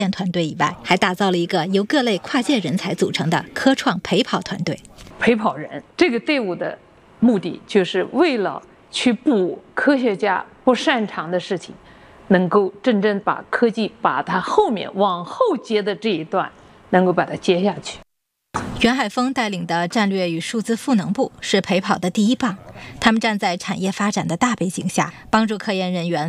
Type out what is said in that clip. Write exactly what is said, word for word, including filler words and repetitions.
团队以外，还打造了一个由各类跨界人才组成的科创陪跑团队。 陪跑人这个队伍的目的，就是为了去补科学家不擅长的事情，能够真正把科技把它后面往后接的这一段，能够把它接下去。 袁海峰带领的战略与数字赋能部是陪跑的第一棒，他们站在产业发展的大背景下，帮助科研人员